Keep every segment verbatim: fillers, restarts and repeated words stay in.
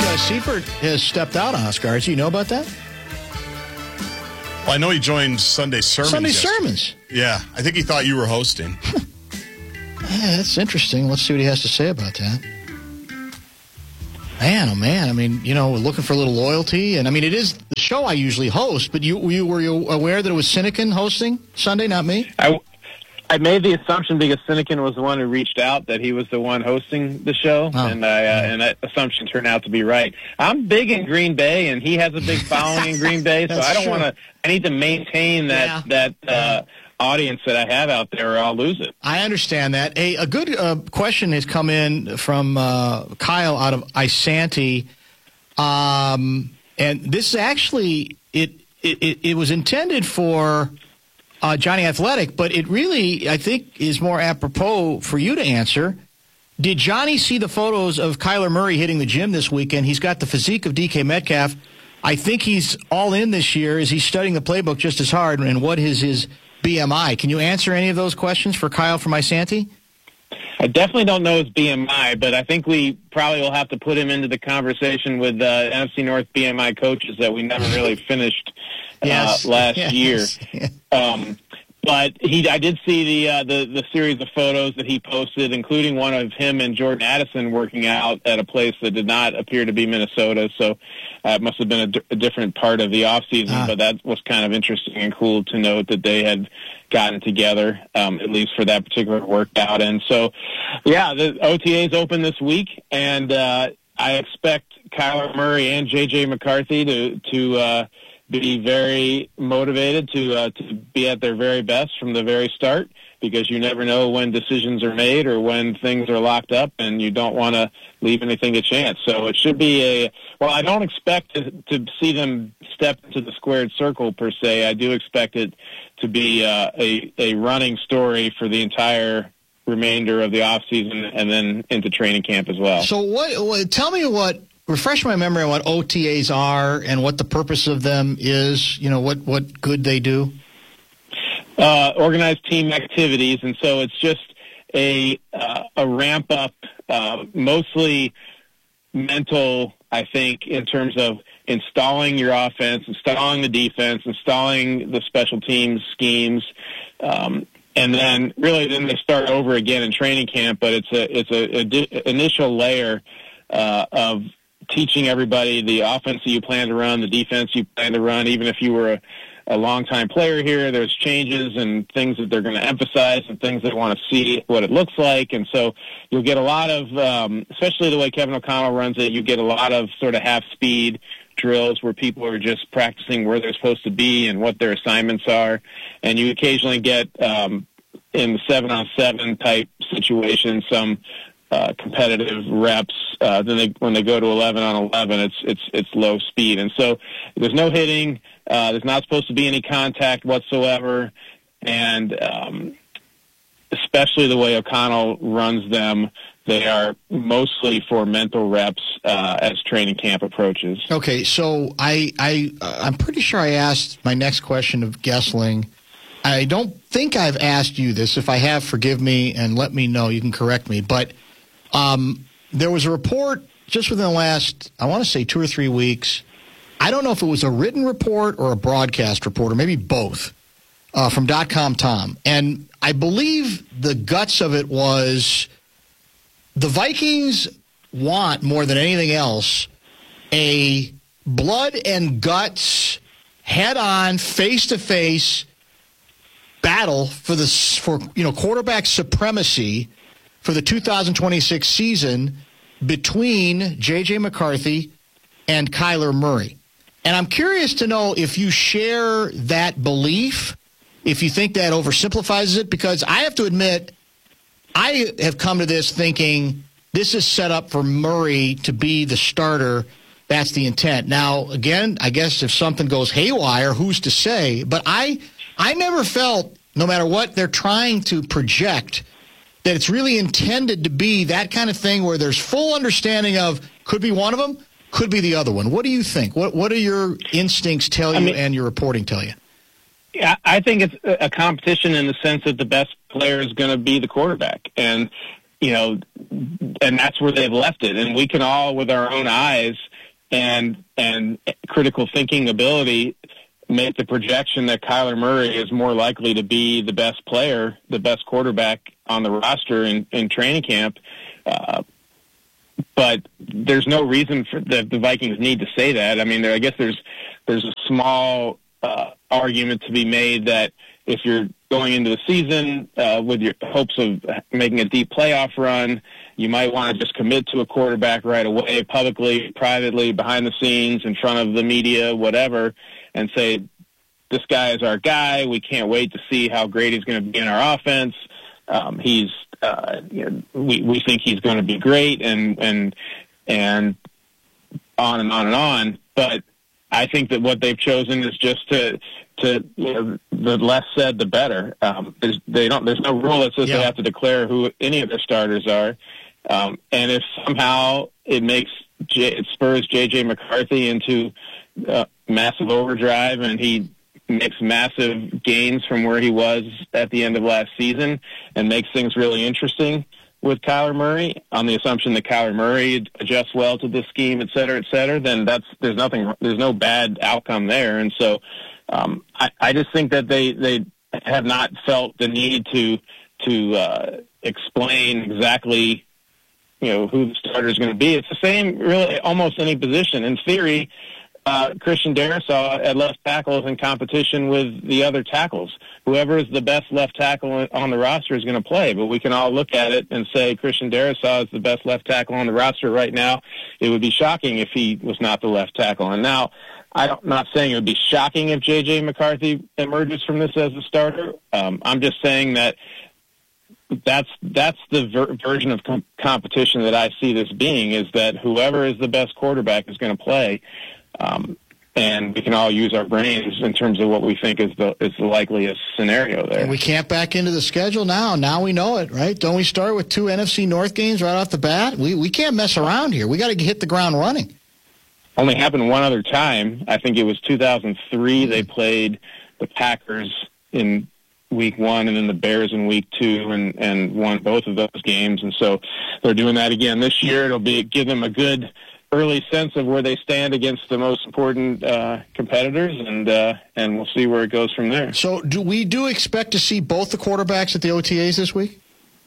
uh, Seifert has stepped out, Oscar. Do you know about that? Well, I know he joined Sunday Sermons. Sunday yesterday. Sermons. Yeah, I think he thought you were hosting. Yeah, that's interesting. Let's see what he has to say about that. Man, oh man! I mean, you know, we're looking for a little loyalty, and I mean, it is the show I usually host. But you, you were you aware that it was Sinekin hosting Sunday, not me? I, I made the assumption because Sinekin was the one who reached out that he was the one hosting the show, oh. and I, uh, and that assumption turned out to be right. I'm big in Green Bay, and he has a big following in Green Bay, so I don't want to. I need to maintain that yeah. that. Uh, audience that I have out there, or I'll lose it. I understand that. A, a good uh, question has come in from uh, Kyle out of Isanti, um, and this is actually it. It, it was intended for uh, Johnny Athletic, but it really, I think, is more apropos for you to answer. Did Johnny see the photos of Kyler Murray hitting the gym this weekend? He's got the physique of D K Metcalf. I think he's all in this year. Is he studying the playbook just as hard? And what is his B M I? Can you answer any of those questions for Kyle from Isanti? I definitely don't know his B M I, but I think we probably will have to put him into the conversation with uh, N F C North B M I coaches that we never really finished uh, yes. last yes. year. Um, but he, I did see the, uh, the the series of photos that he posted, including one of him and Jordan Addison working out at a place that did not appear to be Minnesota. So uh, it must have been a, d- a different part of the off season. Ah. But that was kind of interesting and cool to note that they had gotten together, um, at least for that particular workout. And so, yeah, the O T A's open this week, and uh, I expect Kyler Murray and J J McCarthy to to. Uh, be very motivated to uh, to be at their very best from the very start, because you never know when decisions are made or when things are locked up, and you don't want to leave anything to chance. So it should be a – well, I don't expect to, to see them step into the squared circle per se. I do expect it to be uh, a, a running story for the entire remainder of the offseason and then into training camp as well. So what, what tell me what – refresh my memory on what O T As are and what the purpose of them is, you know, what, what good they do. Uh, organized team activities, and so it's just a uh, a ramp up, uh, mostly mental, I think, in terms of installing your offense, installing the defense, installing the special teams schemes, um, and then really then they start over again in training camp. But it's a it's a, a di- initial layer uh, of teaching everybody the offense that you plan to run, the defense you plan to run. Even if you were a, a long-time player here, there's changes and things that they're going to emphasize and things they want to see what it looks like. And so you'll get a lot of, um, especially the way Kevin O'Connell runs it, you get a lot of sort of half-speed drills where people are just practicing where they're supposed to be and what their assignments are. And you occasionally get, um, in the seven-on-seven type situation, some Uh, competitive reps. Uh, then they, when they go to eleven on eleven, it's it's it's low speed, and so there's no hitting. Uh, there's not supposed to be any contact whatsoever, and um, especially the way O'Connell runs them, they are mostly for mental reps uh, as training camp approaches. Okay, so I I I'm pretty sure I asked my next question of Gessling. I don't think I've asked you this. If I have, forgive me and let me know. You can correct me, but. Um, there was a report just within the last, I want to say two or three weeks. I don't know if it was a written report or a broadcast report or maybe both uh, from .com Tom. And I believe the guts of it was the Vikings want more than anything else a blood and guts, head-on, face-to-face battle for the for you know quarterback supremacy for the two thousand twenty-six season between J J McCarthy and Kyler Murray. And I'm curious to know if you share that belief, if you think that oversimplifies it, because I have to admit, I have come to this thinking this is set up for Murray to be the starter. That's the intent. Now, again, I guess if something goes haywire, who's to say? But I, I never felt, no matter what they're trying to project, that it's really intended to be that kind of thing where there's full understanding of could be one of them, could be the other one. What do you think? What What do your instincts tell you I mean, and your reporting tell you? Yeah, I think it's a competition in the sense that the best player is going to be the quarterback. And, you know, and that's where they've left it. And we can all, with our own eyes, and and critical thinking ability make the projection that Kyler Murray is more likely to be the best player, the best quarterback on the roster in, in training camp. Uh, but there's no reason for that the Vikings need to say that. I mean, there, I guess there's there's a small uh, argument to be made that if you're going into the season uh, with your hopes of making a deep playoff run, you might want to just commit to a quarterback right away, publicly, privately, behind the scenes, in front of the media, whatever, and say, this guy is our guy. We can't wait to see how great he's going to be in our offense. Um, he's, uh, you know, we, we think he's going to be great, and, and, and on and on and on. But I think that what they've chosen is just to, to you know, the less said, the better. Um, there's, they don't, there's no rule that says yeah. they have to declare who any of their starters are. Um, and if somehow it makes J, it spurs J J McCarthy into uh, massive overdrive, and he makes massive gains from where he was at the end of last season, and makes things really interesting with Kyler Murray, on the assumption that Kyler Murray adjusts well to this scheme, et cetera, et cetera, then that's there's nothing, there's no bad outcome there. And so um, I, I just think that they they have not felt the need to to uh, explain exactly, you know, who the starter is going to be. It's the same, really, almost any position. In theory, uh, Christian Darrisaw at left tackle is in competition with the other tackles. Whoever is the best left tackle on the roster is going to play. But we can all look at it and say Christian Darrisaw is the best left tackle on the roster right now. It would be shocking if he was not the left tackle. And now, I don't, I'm not saying it would be shocking if J J McCarthy emerges from this as a starter. Um, I'm just saying that That's that's the ver- version of com- competition that I see this being, is that whoever is the best quarterback is going to play, um, and we can all use our brains in terms of what we think is the is the likeliest scenario there. And we can't back into the schedule now. Now we know it, right? Don't we start with two N F C North games right off the bat? We we can't mess around here. We got to hit the ground running. Only happened one other time. I think it was two thousand three. They played the Packers in week one and then the Bears in week two, and, and won both of those games. And so they're doing that again this year. It'll be give them a good early sense of where they stand against the most important uh, competitors, and uh, and we'll see where it goes from there. So do we do expect to see both the quarterbacks at the O T As this week?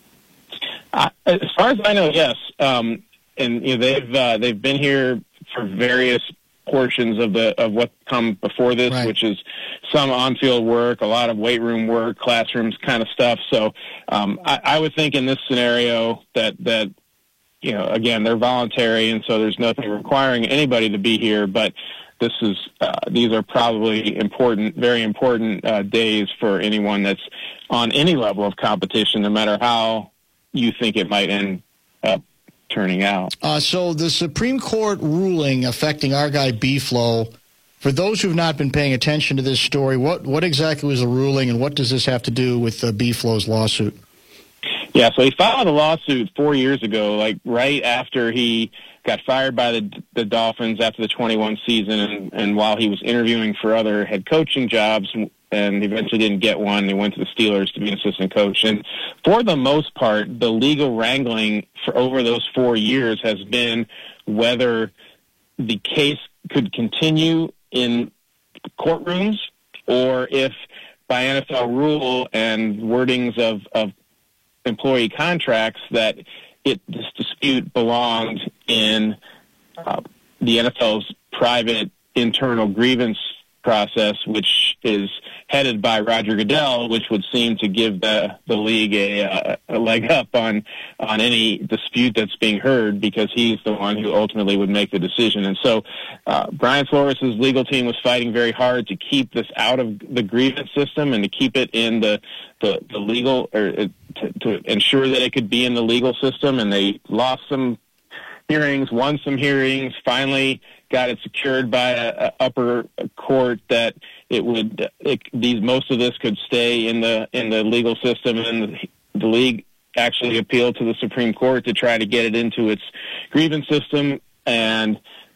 Uh, as far as I know, yes. Um, and you know, they've uh, they've been here for various portions of the of what come before this, right, which is some on-field work, a lot of weight room work, classrooms kind of stuff. So um, I, I would think in this scenario that that you know, again, they're voluntary, and so there's nothing requiring anybody to be here. But this is uh, these are probably important, very important uh, days for anyone that's on any level of competition, no matter how you think it might end up turning out. Uh, so the Supreme Court ruling affecting our guy B-Flow, for those who've not been paying attention to this story, what, what exactly was the ruling, and what does this have to do with uh, B-Flow's lawsuit? Yeah, so he filed a lawsuit four years ago, like right after he got fired by the the Dolphins after the twenty-one season, and, and while he was interviewing for other head coaching jobs, and eventually didn't get one. He went to the Steelers to be an assistant coach. And for the most part, the legal wrangling for over those four years has been whether the case could continue in courtrooms, or if by N F L rule and wordings of, of employee contracts that it this dispute belonged in uh, the N F L's private internal grievance process, which is headed by Roger Goodell, which would seem to give the the league a, uh, a leg up on on any dispute that's being heard, because he's the one who ultimately would make the decision. And so uh, Brian Flores' legal team was fighting very hard to keep this out of the grievance system and to keep it in the the, the legal, or uh, to, to ensure that it could be in the legal system. And they lost some hearings, won some hearings, finally got it secured by a, a upper court that it would it, these most of this could stay in the in the legal system, and the, the league actually appealed to the Supreme Court to try to get it into its grievance system, and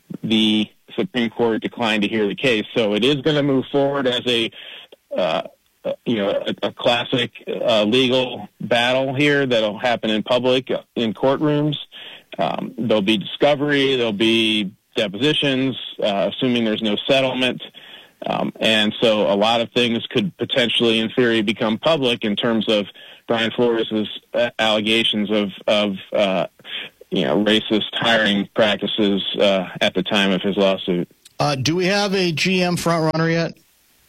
the Supreme Court declined to hear the case. So it is going to move forward as a uh, you know a, a classic uh, legal battle here that'll happen in public in courtrooms. Um, there'll be discovery. There'll be depositions, uh, assuming there's no settlement. Um, and so a lot of things could potentially, in theory, become public in terms of Brian Flores' uh, allegations of, of uh, you know, racist hiring practices uh, at the time of his lawsuit. Uh, do we have a G M frontrunner yet?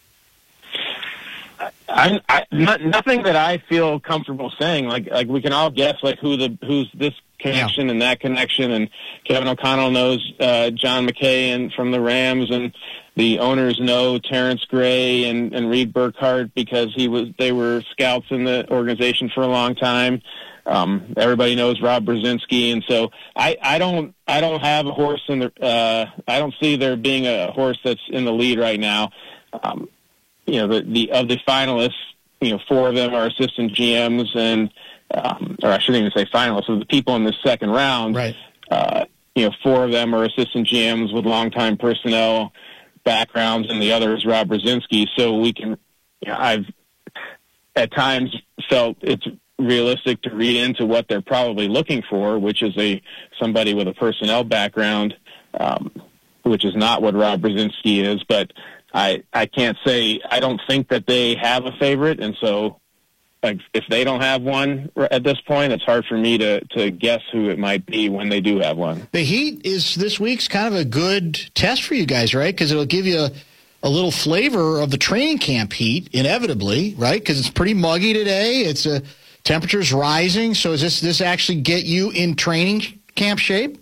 I'm, I, not, nothing that I feel comfortable saying. Like, like we can all guess, like who the who's this connection yeah. and that connection. And Kevin O'Connell knows uh, John McKay and from the Rams, and the owners know Terrence Gray and, and Reed Burkhardt because he was they were scouts in the organization for a long time. Um, everybody knows Rob Brzezinski, and so I, I don't I don't have a horse in the uh, I don't see there being a horse that's in the lead right now. Um, you know, the, the of the finalists, you know, four of them are assistant G Ms, and um, or I shouldn't even say finalists. Of the people in the second round, right? Uh, you know, four of them are assistant G Ms with longtime personnel backgrounds, and the other is Rob Brzezinski. So we can, you know, I've at times felt it's realistic to read into what they're probably looking for, which is a somebody with a personnel background, um, which is not what Rob Brzezinski is. But I, I can't say, I don't think that they have a favorite, and so like, if they don't have one at this point, it's hard for me to, to guess who it might be when they do have one. The heat is this week's kind of a good test for you guys, right? Because it'll give you a, a little flavor of the training camp heat, inevitably, right? Because it's pretty muggy today. It's a temperature's rising. So does this this actually get you in training camp shape?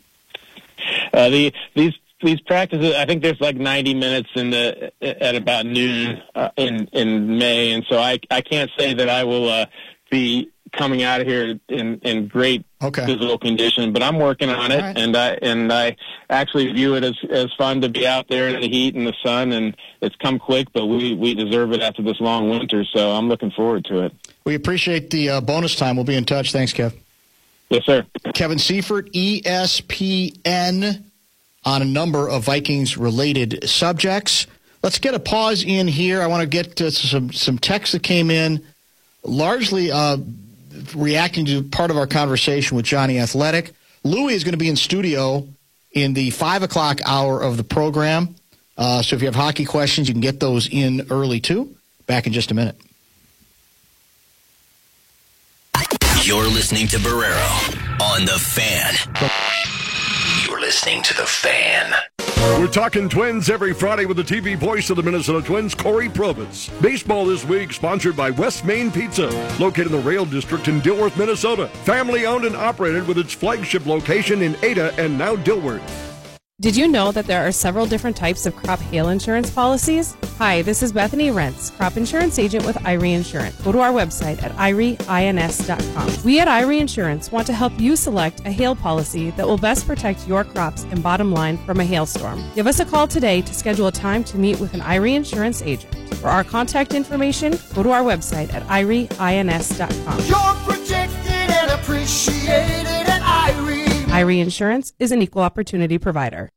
Uh, the these these practices, I think there's like ninety minutes in the at about noon uh, in in May, and so I I can't say that I will uh, be coming out of here in in great okay. physical condition, but I'm working on it, right. and I and I actually view it as as fun to be out there in the heat and the sun, and it's come quick, but we we deserve it after this long winter, so I'm looking forward to it. We appreciate the uh, bonus time. We'll be in touch. Thanks, Kev. Yes, sir. Kevin Seifert, E S P N, on a number of Vikings-related subjects. Let's get a pause in here. I want to get to some, some texts that came in, largely uh, reacting to part of our conversation with Johnny Athletic. Louie is going to be in studio in the five o'clock hour of the program. Uh, so if you have hockey questions, you can get those in early, too. Back in just a minute. You're listening to Barrero on The Fan. You're listening to The Fan. We're talking Twins every Friday with the T V voice of the Minnesota Twins, Corey Probus. Baseball this week sponsored by West Main Pizza, located in the Rail District in Dilworth, Minnesota. Family owned and operated with its flagship location in Ada and now Dilworth. Did you know that there are several different types of crop hail insurance policies? Hi, this is Bethany Rentz, crop insurance agent with Irie Insurance. Go to our website at irie ins dot com. We at Irie Insurance want to help you select a hail policy that will best protect your crops and bottom line from a hailstorm. Give us a call today to schedule a time to meet with an Irie Insurance agent. For our contact information, go to our website at irie ins dot com. You're protected and appreciated at Irie. Irie Insurance is an equal opportunity provider.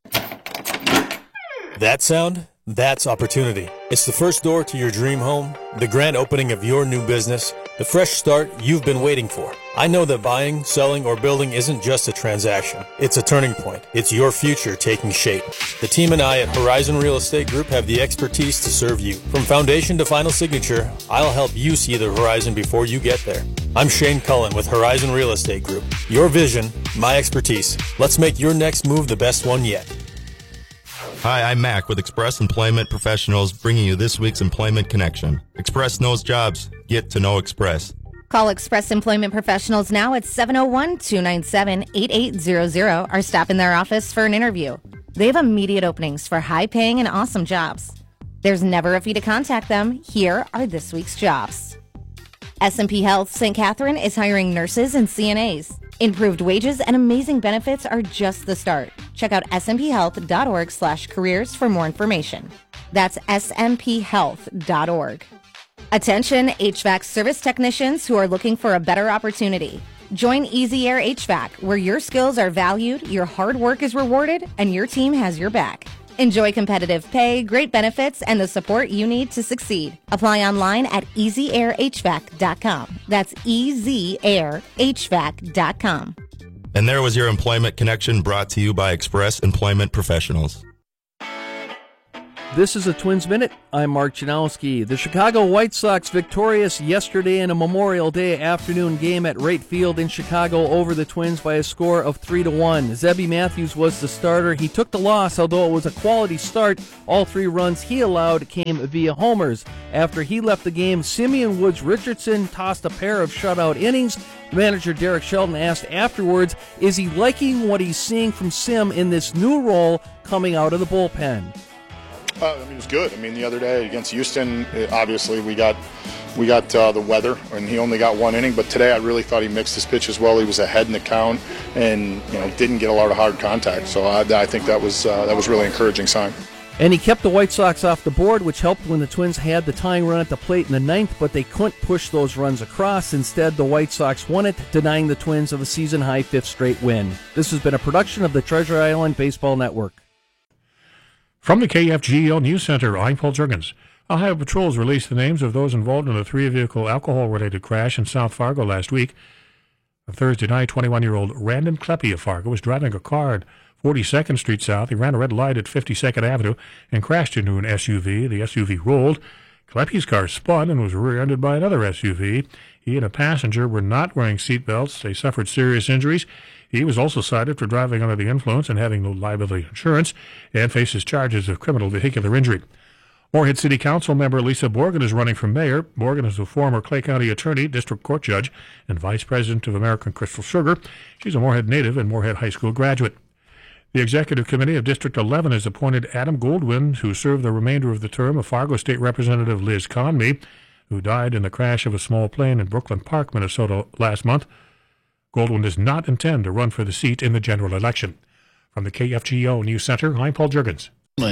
That sound? That's opportunity. It's the first door to your dream home, the grand opening of your new business, the fresh start you've been waiting for. I know that buying, selling, or building isn't just a transaction. It's a turning point. It's your future taking shape. The team and I at Horizon Real Estate Group have the expertise to serve you. From foundation to final signature, I'll help you see the horizon before you get there. I'm Shane Cullen with Horizon Real Estate Group. Your vision, my expertise. Let's make your next move the best one yet. Hi, I'm Mac with Express Employment Professionals, bringing you this week's Employment Connection. Express knows jobs. Get to know Express. Call Express Employment Professionals now at seven oh one, two nine seven, eight eight zero zero or stop in their office for an interview. They have immediate openings for high-paying and awesome jobs. There's never a fee to contact them. Here are this week's jobs. S and P Health Saint Catherine is hiring nurses and C N As. Improved wages and amazing benefits are just the start. Check out smphealth.org slash careers for more information. That's s m p health dot org. Attention H V A C service technicians who are looking for a better opportunity. Join Easy Air H V A C, where your skills are valued, your hard work is rewarded, and your team has your back. Enjoy competitive pay, great benefits, and the support you need to succeed. Apply online at easy air h v a c dot com. That's easy air h v a c dot com. And there was your Employment Connection, brought to you by Express Employment Professionals. This is a Twins Minute. I'm Mark Janowski. The Chicago White Sox victorious yesterday in a Memorial Day afternoon game at Wright Field in Chicago over the Twins by a score of three to one. Zebby Matthews was the starter. He took the loss, although it was a quality start. All three runs he allowed came via homers. After he left the game, Simeon Woods Richardson tossed a pair of shutout innings. Manager Derek Shelton asked afterwards, is he liking what he's seeing from Sim in this new role coming out of the bullpen? Uh, I mean, it was good. I mean, the other day against Houston, it, obviously we got we got uh, the weather, and he only got one inning. But today, I really thought he mixed his pitches well. He was ahead in the count, and you know, didn't get a lot of hard contact. So I, I think that was uh, that was really encouraging sign. And he kept the White Sox off the board, which helped when the Twins had the tying run at the plate in the ninth, but they couldn't push those runs across. Instead, the White Sox won it, denying the Twins of a season-high fifth straight win. This has been a production of the Treasure Island Baseball Network. From the K F G E O News Center, I'm Paul Jurgens. Ohio Patrol's released the names of those involved in a three-vehicle alcohol-related crash in South Fargo last week. On Thursday night, twenty-one-year-old Randon Kleppe of Fargo was driving a car at forty-second Street South. He ran a red light at fifty-second Avenue and crashed into an S U V. The S U V rolled. Kleppe's car spun and was rear-ended by another S U V. He and a passenger were not wearing seatbelts. They suffered serious injuries. He was also cited for driving under the influence and having no liability insurance, and faces charges of criminal vehicular injury. Moorhead City Council member Lisa Borgen is running for mayor. Borgen is a former Clay County attorney, district court judge, and vice president of American Crystal Sugar. She's a Moorhead native and Moorhead High School graduate. The Executive Committee of District eleven has appointed Adam Goldwyn, who served the remainder of the term of Fargo State Representative Liz Conmee, who died in the crash of a small plane in Brooklyn Park, Minnesota last month. Goldwyn does not intend to run for the seat in the general election. From the K F G O News Center, I'm Paul Jurgens.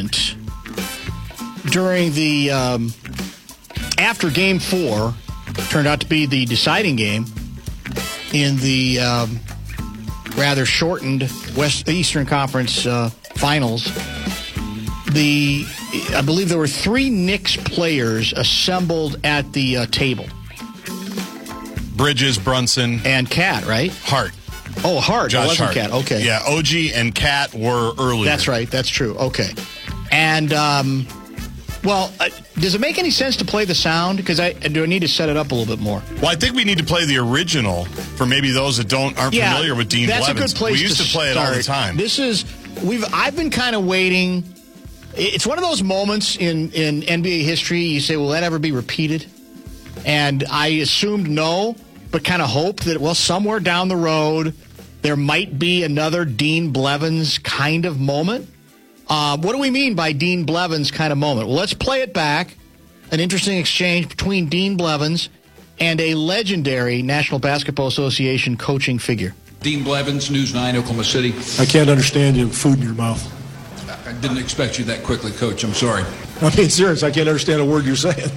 During the, um, after game four, turned out to be the deciding game in the um, rather shortened West Eastern Conference uh, Finals. The, I believe there were three Knicks players assembled at the uh, table. Bridges, Brunson, and Cat, right? Hart. Oh, Hart. Josh it wasn't Hart. Cat. Okay. Yeah, O G and Cat were earlier. That's right. That's true. Okay. And, um, well, uh, does it make any sense to play the sound? Because I do I need to set it up a little bit more. Well, I think we need to play the original for maybe those that don't aren't yeah, familiar with Dean that's Blevins. A good place we used to, to play start. it all the time. This is we've I've been kind of waiting. It's one of those moments in, in N B A history. You say, will that ever be repeated? And I assumed no, but kind of hoped that, well, somewhere down the road, there might be another Dean Blevins kind of moment. Uh, what do we mean by Dean Blevins kind of moment? Well, let's play it back. An interesting exchange between Dean Blevins and a legendary National Basketball Association coaching figure. Dean Blevins, News nine, Oklahoma City. I can't understand you with food in your mouth. I didn't expect you that quickly, Coach. I'm sorry. I'm being serious. I can't understand a word you're saying.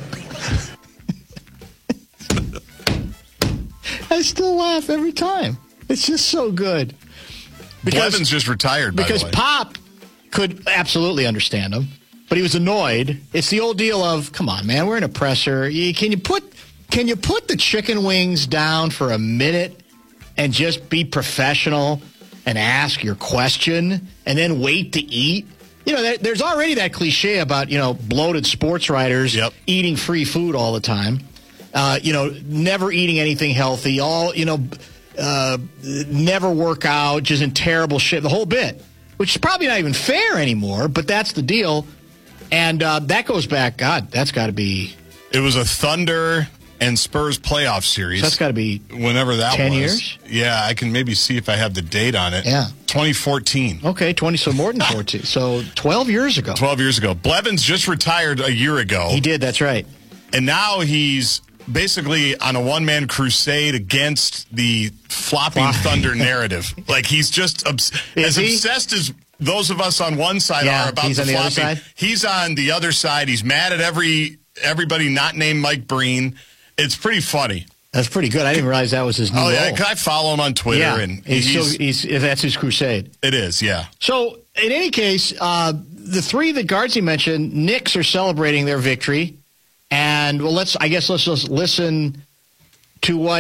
I still laugh every time. It's just so good. Because, Blevins just retired, by Because the way. Pop could absolutely understand him, but he was annoyed. It's the old deal of, come on, man, we're in a presser. You, can you put can you put the chicken wings down for a minute and just be professional and ask your question and then wait to eat? You know, there, there's already that cliche about, you know, bloated sports writers yep. eating free food all the time. Uh, you know, never eating anything healthy, all, you know, uh, never work out, just in terrible shape, the whole bit, which is probably not even fair anymore, but that's the deal. And uh, that goes back, God, that's got to be... It was a Thunder and Spurs playoff series. So that's got to be whenever that ten was. years? Yeah, I can maybe see if I have the date on it. Yeah. twenty fourteen. Okay, twenty, so more than fourteen. So twelve years ago. twelve years ago. Blevins just retired a year ago. He did, that's right. And now he's basically on a one-man crusade against the flopping Wow. Thunder narrative. Like, he's just obs- as he? obsessed as those of us on one side Yeah, are about he's the on the other flopping. side? He's on the other side. He's mad at every everybody not named Mike Breen. It's pretty funny. That's pretty good. I didn't realize that was his new Oh, yeah, role. 'cause I follow him on Twitter. Yeah, and he's, he's, still, he's if that's his crusade. It is, yeah. So, in any case, uh, the three that Guardsy mentioned, Knicks are celebrating their victory. And, well, let's, I guess let's just listen to what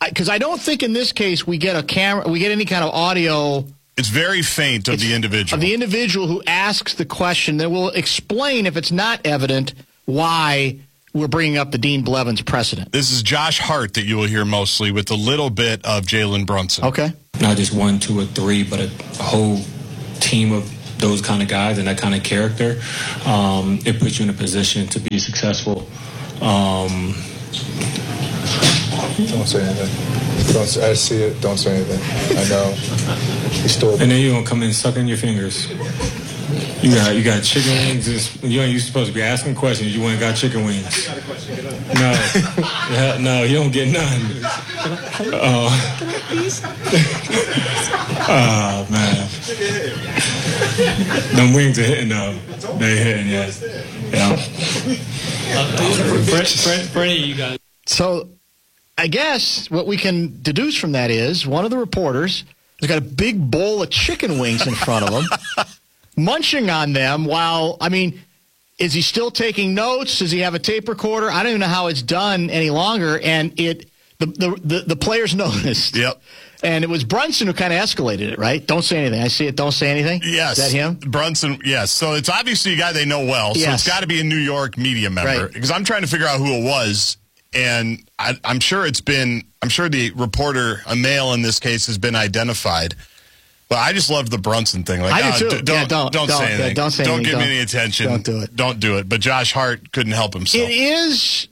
because I, I don't think in this case we get a camera, we get any kind of audio. It's very faint of It's the individual. Of the individual who asks the question that will explain, if it's not evident, why we're bringing up the Dean Blevins precedent. This is Josh Hart that you will hear mostly with a little bit of Jalen Brunson. Okay. Not just one, two, or three, but a whole team of those kind of guys and that kind of character. Um, it puts you in a position to be successful. Um, Don't say anything. Don't say, I see it. Don't say anything. I know. He's still. And then you're gonna come in sucking your fingers. You got you got chicken wings. Just, you ain't you supposed to be asking questions. You went and got chicken wings. No, yeah, no, you don't get none. Oh, oh man, them wings are hitting though. They hitting, yeah. Yeah. For, for, for any of you guys. So, I guess what we can deduce from that is one of the reporters has got a big bowl of chicken wings in front of him, munching on them while, I mean, is he still taking notes? Does he have a tape recorder? I don't even know how it's done any longer. And it, the the the, the players noticed. Yep. And it was Brunson who kind of escalated it, right? Don't say anything. I see it. Don't say anything. Yes. Is that him? Brunson, yes. So it's obviously a guy they know well. So Yes. it's got to be a New York media member. Right. Because I'm trying to figure out who it was. And I, I'm sure it's been, I'm sure the reporter, a male in this case, has been identified. But I just love the Brunson thing. Like, I do oh, too. d- don't, Yeah, don't- don't, don't- say yeah, anything. don't say Don't anything. give me Don't- any attention. don't do it. Don't do it. But Josh Hart couldn't help himself. It is.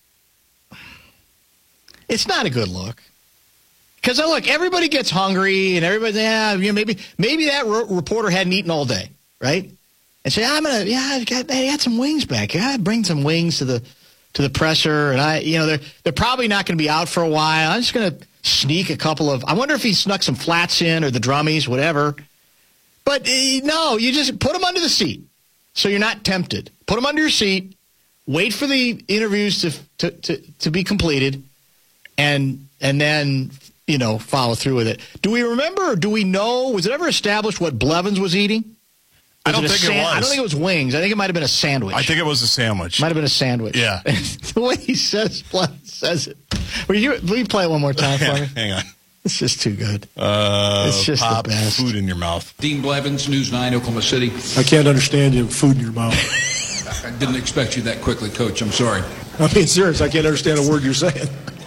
It's not a good look. Because look, everybody gets hungry, and everybody, yeah, you know, maybe maybe that re- reporter hadn't eaten all day, right? And say, I'm gonna, yeah, I got, I got some wings back. Yeah, bring some wings to the to the presser, and I, you know, they're they're probably not going to be out for a while. I'm just gonna sneak a couple of. I wonder if he snuck some flats in or the drummies, whatever. But uh, no, you just put them under the seat, so you're not tempted. Put them under your seat. Wait for the interviews to to to, to be completed, and and then. You know, follow through with it. Do we remember, or do we know, was it ever established what Blevins was eating? Was I don't it a think san- it was. I don't think it was wings. I think it might have been a sandwich. I think it was a sandwich. Might have been a sandwich. Yeah. The way he says, Blevins says it. Will you, will you play it one more time for me? Hang on. It's just too good. Uh, It's just the pop best. food in your mouth. Dean Blevins, News nine, Oklahoma City. I can't understand you. Food in your mouth. I didn't expect you that quickly, Coach. I'm sorry. I'm being serious. I can't understand a word you're saying.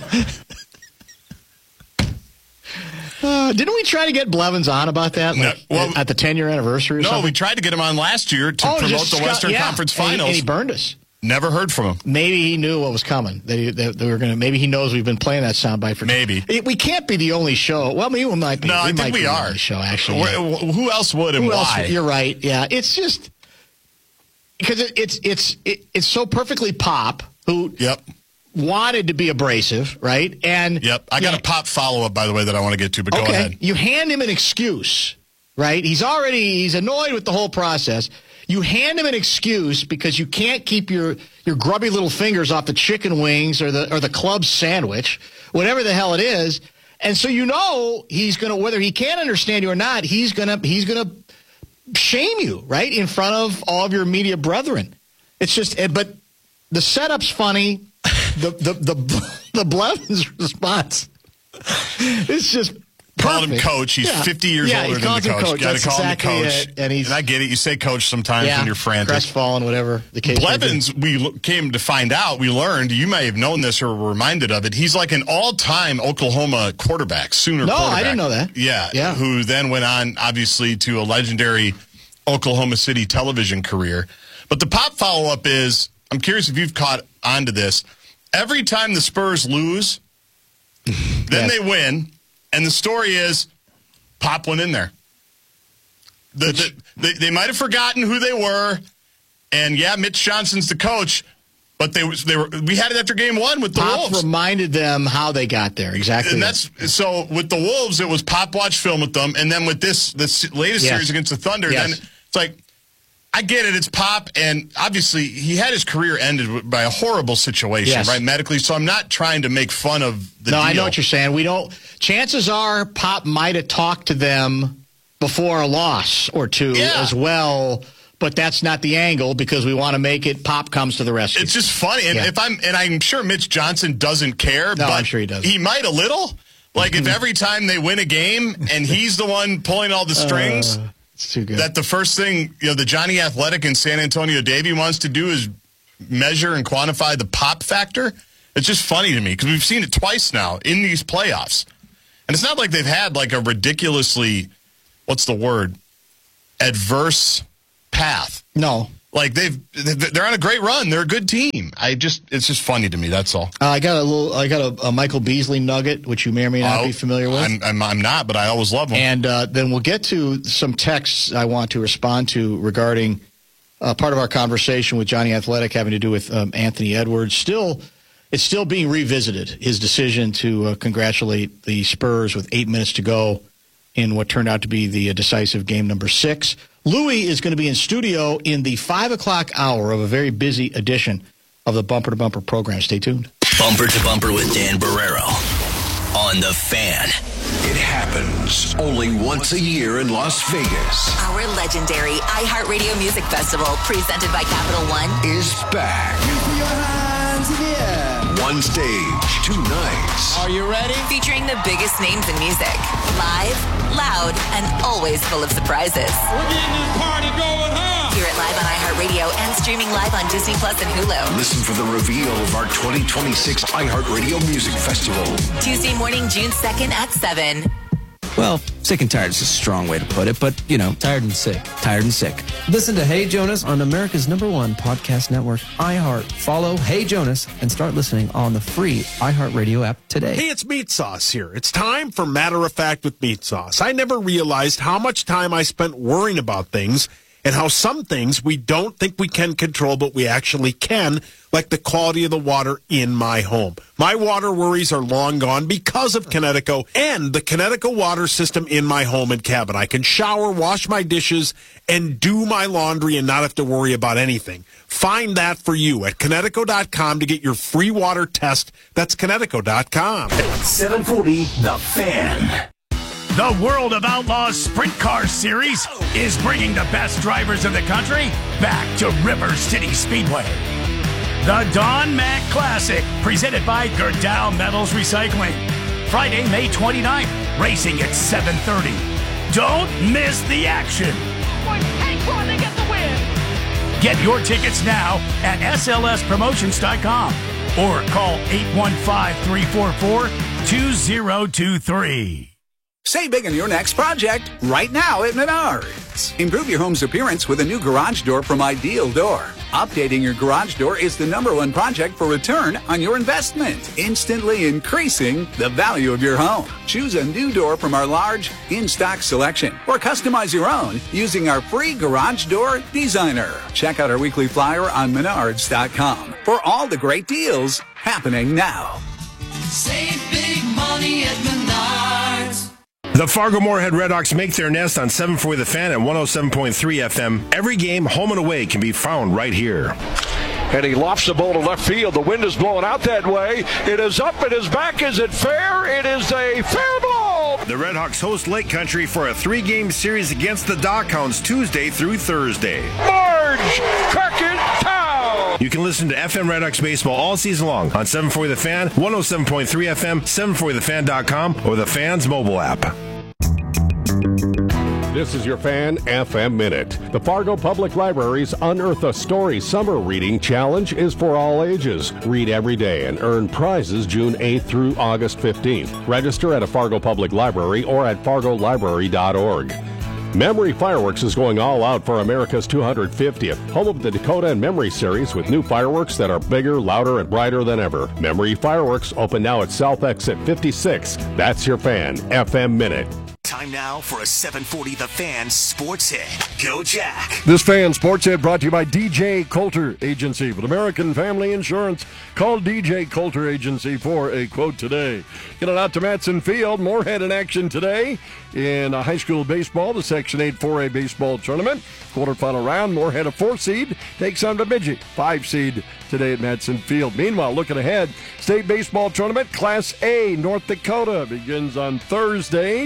Uh, didn't we try to get Blevins on about that like, No, well, at the ten-year anniversary or No, something? we tried to get him on last year to Oh, promote just the Scott- Western yeah. Conference And he- Finals. And he burned us. Never heard from him. Maybe he knew what was coming. That, he, that they were going to. Maybe he knows we've been playing that soundbite for. Maybe It- we can't be the only show. Well, maybe we might be. No, we I might think be we the are. only show actually. Where- yeah. Who else would and Who else? why? You're right. Yeah, it's just because it, it's it's it, it's so perfectly Pop who Yep. wanted to be abrasive, right? And Yep. I got yeah, a Pop follow-up, by the way, that I want to get to, but go okay, ahead. you hand him an excuse, right? He's already he's annoyed with the whole process. You hand him an excuse because you can't keep your, your grubby little fingers off the chicken wings or the or the club sandwich, whatever the hell it is. And so you know he's gonna, whether he can understand you or not, he's gonna he's gonna shame you, right, in front of all of your media brethren. It's just, but the setup's funny. The the the the Blevins response is just. Called him perfect. coach. He's Yeah. fifty years yeah, older he than calls the him coach. coach. Got to That's call exactly him the coach. it. And he's, I get it. You say coach sometimes yeah, when you're frantic. crestfallen, whatever the case may be. Blevins, we lo- came to find out, we learned, you may have known this or were reminded of it, he's like an all-time Oklahoma quarterback, Sooner No, I quarterback. didn't know that. Yeah, Yeah. who then went on, obviously, to a legendary Oklahoma City television career. But the Pop follow-up is, I'm curious if you've caught on to this, every time the Spurs lose, then Yes. they win, and the story is, Pop went in there. The, the, they they might have forgotten who they were, and yeah, Mitch Johnson's the coach, but they was they were we had it after game one with the Pop Wolves. reminded them how they got there. Exactly. And that's so with the Wolves, it was Pop watched film with them, and then with this this latest Yes. series against the Thunder, Yes. then it's like I get it, it's Pop, and obviously he had his career ended by a horrible situation, Yes. right, medically. So I'm not trying to make fun of the no, deal. I know what you're saying. We don't. Chances are, Pop might have talked to them before a loss or two Yeah. as well but that's not the angle because we want to make it Pop comes to the rescue. It's just funny, and Yeah. if I'm and I'm sure Mitch Johnson doesn't care, No, but I'm sure he doesn't. He might a little. Like if every time they win a game and he's the one pulling all the strings, Uh, it's too good. that the first thing you know the Johnny Athletic and San Antonio Davy wants to do is measure and quantify the pop factor. It's just funny to me because we've seen it twice now in these playoffs, and it's not like they've had like a ridiculously, what's the word, adverse path. No. Like they've, they're on a great run. They're a good team. I just, it's just funny to me. That's all. Uh, I got a little. I got a, a Michael Beasley nugget, which you may or may not Oh, be familiar with. I'm, I'm, I'm not, but I always love them. And uh, then we'll get to some texts I want to respond to regarding uh, part of our conversation with Johnny Athletic having to do with um, Anthony Edwards. Still, it's still being revisited. His decision to uh, congratulate the Spurs with eight minutes to go in what turned out to be the uh, decisive game number six. Louis is going to be in studio in the five o'clock hour of a very busy edition of the Bumper to Bumper program. Stay tuned. Bumper to Bumper with Dan Barrero on The Fan. It happens only once a year in Las Vegas. Our legendary iHeartRadio Music Festival, presented by Capital One, Is back. One stage, two nights. Are you ready? Featuring the biggest names in music. Live, loud, and always full of surprises. We're getting this party going, huh? Hear it live on iHeartRadio and streaming live on Disney Plus and Hulu. Listen for the reveal of our twenty twenty-six iHeartRadio Music Festival. Tuesday morning, June second at seven. Well, sick and tired is a strong way to put it, but, you know. Tired and sick. Tired and sick. Listen to Hey Jonas on America's number one podcast network, iHeart. Follow Hey Jonas and start listening on the free iHeartRadio app today. Hey, it's Meat Sauce here. It's time for Matter of Fact with Meat Sauce. I never realized how much time I spent worrying about things and how some things we don't think we can control, but we actually can, like the quality of the water in my home. My water worries are long gone because of Connecticut and the Connecticut water system in my home and cabin. I can shower, wash my dishes, and do my laundry and not have to worry about anything. Find that for you at Connecticut dot com to get your free water test. That's Connecticut dot com. seven forty, The Fan. The World of Outlaws Sprint Car Series is bringing the best drivers in the country back to River City Speedway. The Don Mack Classic, presented by Gerdau Metals Recycling. Friday, May twenty-ninth, racing at seven thirty. Don't miss the action. Get your tickets now at S L S promotions dot com or call eight one five, three four four, two zero two three. Save big on your next project right now at Menards. Improve your home's appearance with a new garage door from Ideal Door. Updating your garage door is the number one project for return on your investment, instantly increasing the value of your home. Choose a new door from our large in-stock selection or customize your own using our free garage door designer. Check out our weekly flyer on Menards dot com for all the great deals happening now. Save big money at Menards. The Fargo-Moorhead Redhawks make their nest on seven forty The Fan at one oh seven point three F M. Every game, home and away, can be found right here. And he lofts the ball to left field. The wind is blowing out that way. It is up. It is back. Is it fair? It is a fair ball. The Redhawks host Lake Country for a three-game series against the Dockhounds Tuesday through Thursday. Marge Crockett Town. You can listen to F M Redhawks baseball all season long on seven forty The Fan, one oh seven point three F M, seven forty the fan dot com, or the Fan's mobile app. This is your Fan F M Minute. The Fargo Public Library's Unearth a Story Summer Reading Challenge is for all ages. Read every day and earn prizes June eighth through August fifteenth. Register at a Fargo Public Library or at fargo library dot org. Memory Fireworks is going all out for America's two hundred fiftieth, home of the Dakota and Memory series with new fireworks that are bigger, louder, and brighter than ever. Memory Fireworks open now at South Exit fifty-six. That's your Fan F M Minute. Time now for a seven forty The Fan Sports Hit. Go Jack. This Fan Sports Hit brought to you by D J Coulter Agency with American Family Insurance. Call D J Coulter Agency for a quote today. Get it out to Matson Field. Moorhead in action today in uh, high school baseball, the Section eight four A baseball tournament. Quarterfinal round, Moorhead a four seed takes on Bemidji, five seed today at Matson Field. Meanwhile, looking ahead, state baseball tournament, Class A, North Dakota begins on Thursday.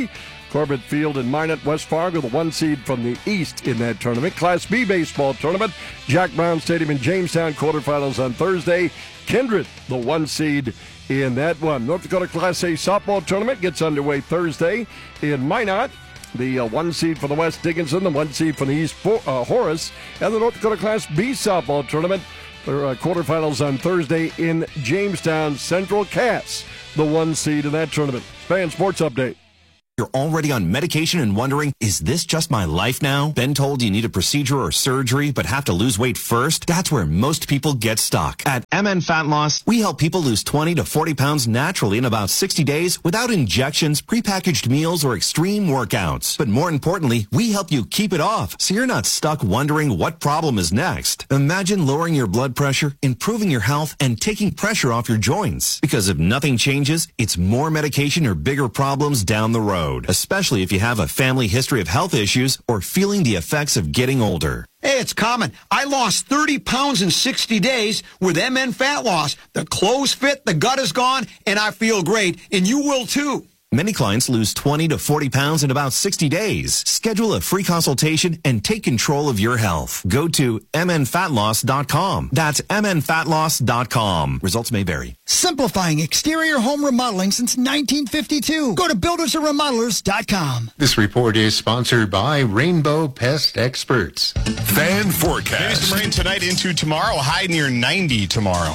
Corbett Field in Minot. West Fargo, the one seed from the East in that tournament. Class B baseball tournament. Jack Brown Stadium in Jamestown, quarterfinals on Thursday. Kindred, the one seed in that one. North Dakota Class A softball tournament gets underway Thursday in Minot. The uh, one seed for the West, Dickinson. The one seed from the East, for, uh, Horace. And the North Dakota Class B softball tournament. Their uh, quarterfinals on Thursday in Jamestown. Central Cass, the one seed in that tournament. Fan Sports Update. You're already on medication and wondering, is this just my life now? Been told you need a procedure or surgery, but have to lose weight first? That's where most people get stuck. At M N Fat Loss, we help people lose twenty to forty pounds naturally in about sixty days without injections, prepackaged meals, or extreme workouts. But more importantly, we help you keep it off, so you're not stuck wondering what problem is next. Imagine lowering your blood pressure, improving your health, and taking pressure off your joints. Because if nothing changes, it's more medication or bigger problems down the road. Especially if you have a family history of health issues or feeling the effects of getting older. Hey, it's common. I lost thirty pounds in sixty days with M N Fat Loss. The clothes fit, the gut is gone, and I feel great. And you will too. Many clients lose twenty to forty pounds in about sixty days. Schedule a free consultation and take control of your health. Go to m n fat loss dot com. That's m n fat loss dot com. Results may vary. Simplifying exterior home remodeling since nineteen fifty-two. Go to builders and remodelers dot com. This report is sponsored by Rainbow Pest Experts. Fan forecast. Maybe some rain tonight into tomorrow. High near ninety tomorrow.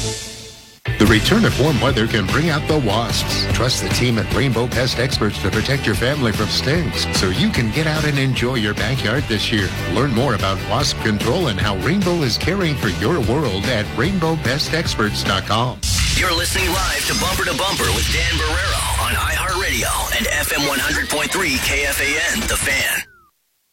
The return of warm weather can bring out the wasps. Trust the team at Rainbow Pest Experts to protect your family from stings so you can get out and enjoy your backyard this year. Learn more about wasp control and how Rainbow is caring for your world at rainbow pest experts dot com. You're listening live to Bumper to Bumper with Dan Barrero on iHeartRadio and F M one hundred point three K F A N, The Fan.